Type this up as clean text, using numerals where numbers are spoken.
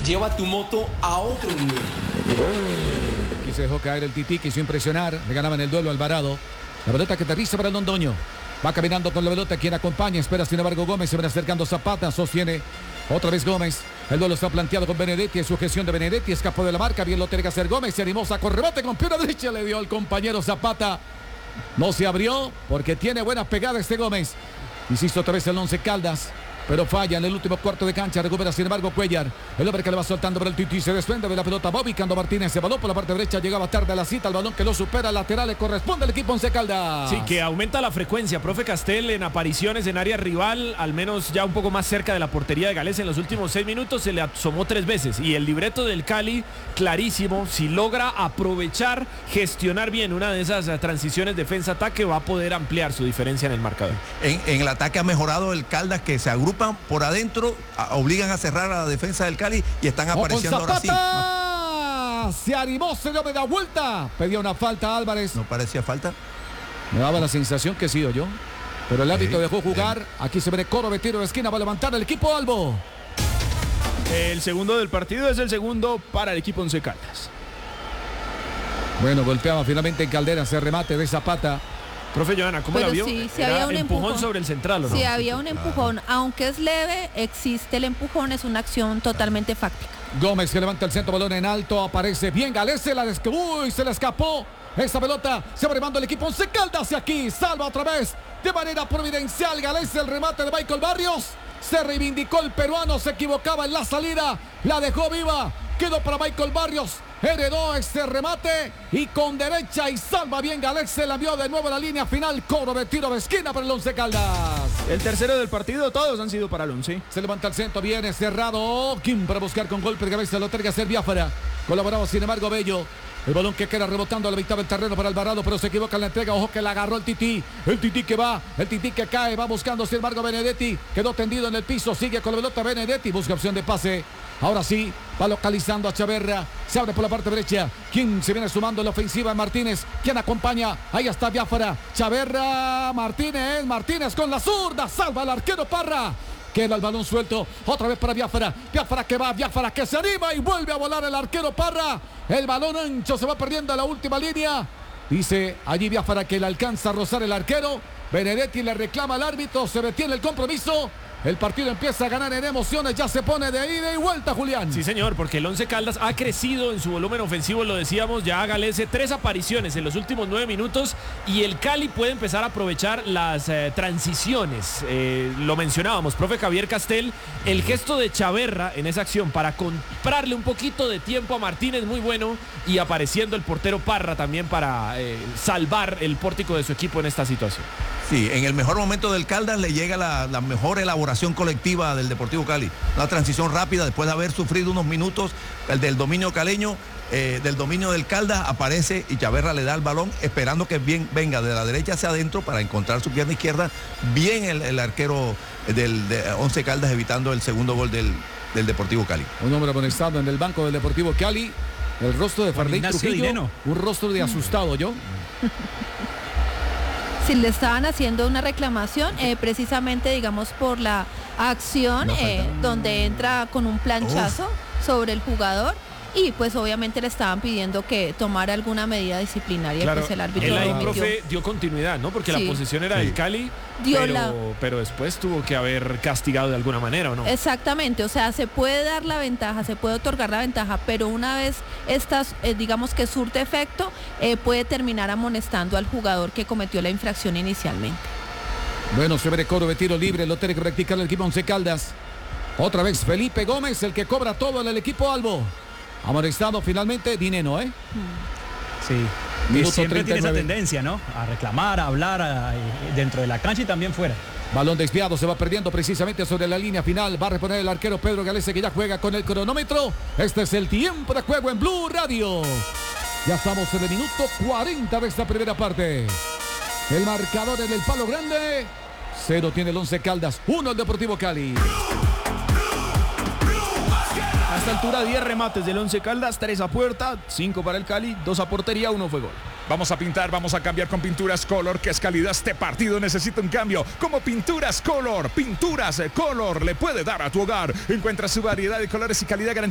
lleva tu moto a otro nivel. Aquí se dejó caer el Tití, quiso impresionar, le ganaba en el duelo Alvarado. La pelota que aterriza para el Londoño. Va caminando con la pelota, quien acompaña, espera sin embargo Gómez, se van acercando Zapata, sostiene otra vez Gómez. El duelo está planteado con Benedetti, es sujeción de Benedetti, escapó de la marca, bien lo tiene que hacer Gómez, se animó, sacó remate con pierna derecha, le dio al compañero Zapata. No se abrió porque tiene buena pegada este Gómez. Insisto otra vez el Once Caldas, pero falla en el último cuarto de cancha. Recupera sin embargo Cuellar, el hombre que le va soltando por el Tití, se desprende de la pelota. Va ubicando Martínez, se balón por la parte derecha, llegaba tarde a la cita, el balón que lo supera, lateral le corresponde al equipo Once Caldas. Sí, que aumenta la frecuencia, profe Castel, en apariciones en área rival, al menos ya un poco más cerca de la portería de Gales. En los últimos 6 minutos se le asomó 3 veces, y el libreto del Cali, clarísimo, si logra aprovechar, gestionar bien una de esas transiciones defensa-ataque, va a poder ampliar su diferencia en el marcador. En el ataque ha mejorado el Caldas, que se agrupan por adentro, obligan a cerrar a la defensa del Cali y están apareciendo ahora sí. Se animó, se dio media vuelta. Pedía una falta Álvarez. ¿No parecía falta? Me daba la sensación que sí o yo. Pero el árbitro dejó jugar. Aquí se ve Coro de tiro de esquina. Va a levantar el equipo Albo. El segundo del partido es el segundo para el equipo Once Caldas. Bueno, golpeaba finalmente en Caldera. Se remate de Zapata. Profe Johanna, ¿cómo la vio? Sí, Era había un empujón sobre el central, ¿o no? Sí, había un empujón. Aunque es leve, existe el empujón, es una acción totalmente fáctica. Gómez que levanta el centro, balón en alto, aparece bien Gales, se le escapó. Esa pelota se va remando el equipo Once Caldas hacia aquí, salva otra vez de manera providencial Gales, el remate de Michael Barrios. Se reivindicó el peruano, se equivocaba en la salida, la dejó viva, quedó para Michael Barrios. Heredó este remate y con derecha y salva bien Gales, se la envió de nuevo a la línea final. Coro de tiro de esquina para el Once Caldas. El tercero del partido, todos han sido para el Once. Se levanta el centro, viene cerrado. Kim para buscar con golpe de cabeza, lo tiene que hacer Biafara. Colaboraba sin embargo Bello. El balón que queda rebotando a la mitad del terreno para Alvarado, pero se equivoca en la entrega. Ojo que la agarró el Tití. El Tití que va, el Tití que cae, va buscando sin embargo Benedetti. Quedó tendido en el piso, sigue con la pelota Benedetti, busca opción de pase. Ahora sí, va localizando a Chaverra. Se abre por la parte derecha. ¿Quién se viene sumando en la ofensiva? Martínez. ¿Quién acompaña? Ahí está Biafara. Chaverra, Martínez. Martínez con la zurda. Salva al arquero Parra. Queda el balón suelto. Otra vez para Biafara. Biafara que va. Biafara que se anima y vuelve a volar el arquero Parra. El balón ancho se va perdiendo a la última línea. Dice allí Biafara que le alcanza a rozar el arquero. Benedetti le reclama al árbitro. Se detiene el compromiso. El partido empieza a ganar en emociones, ya se pone de ida y vuelta, Julián. Sí, señor, porque el Once Caldas ha crecido en su volumen ofensivo, lo decíamos, ya Galese 3 apariciones en los últimos 9 minutos y el Cali puede empezar a aprovechar las transiciones. Lo mencionábamos, profe Javier Castel, el gesto de Chaverra en esa acción para comprarle un poquito de tiempo a Martínez, muy bueno, y apareciendo el portero Parra también para salvar el pórtico de su equipo en esta situación. Sí, en el mejor momento del Caldas le llega la mejor elaboración colectiva del Deportivo Cali. Una transición rápida después de haber sufrido unos minutos el del dominio caleño, del dominio del Caldas, aparece y Chaverra le da el balón esperando que bien venga de la derecha hacia adentro para encontrar su pierna izquierda. Bien el arquero de Once Caldas evitando el segundo gol del Deportivo Cali. Un hombre amonestado en el banco del Deportivo Cali. El rostro de Farley Trujillo, un rostro de asustado, ¿yo? Si le estaban haciendo una reclamación, precisamente, digamos, por la acción donde entra con un planchazo sobre el jugador y pues obviamente le estaban pidiendo que tomara alguna medida disciplinaria. Claro, pues el árbitro él ahí, lo omitió. profe, dio continuidad, ¿no? Porque sí, la posesión era del Cali, pero después tuvo que haber castigado de alguna manera, ¿o no? Exactamente, o sea, se puede dar la ventaja, se puede otorgar la ventaja, pero una vez estas, digamos que surte efecto, puede terminar amonestando al jugador que cometió la infracción inicialmente. Bueno, se ve Coro de tiro libre, lo tiene que practicar el equipo Once Caldas. Otra vez Felipe Gómez, el que cobra todo en el equipo Albo. Amonestado finalmente Dineno, Sí. Minuto siempre 39. tiene esa tendencia, ¿no? A reclamar, a hablar dentro de la cancha y también fuera. Balón desviado, se va perdiendo precisamente sobre la línea final. Va a reponer el arquero Pedro Galese, que ya juega con el cronómetro. Este es el tiempo de juego en Blue Radio. Ya estamos en el minuto 40 de esta primera parte. El marcador en el palo grande. 0 tiene el Once Caldas, 1 el Deportivo Cali. A esta altura 10 remates del Once Caldas, 3 a puerta, 5 para el Cali, 2 a portería, 1 fue gol. Vamos a pintar, vamos a cambiar con Pinturas Color, que es calidad. Este partido necesita un cambio. Como Pinturas Color le puede dar a tu hogar. Encuentra su variedad de colores y calidad garantizada